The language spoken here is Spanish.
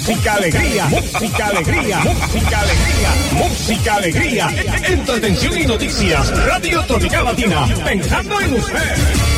música alegría, música alegría, música alegría, música alegría. Entretención y noticias. Radio Tropical Latina. Pensando en usted.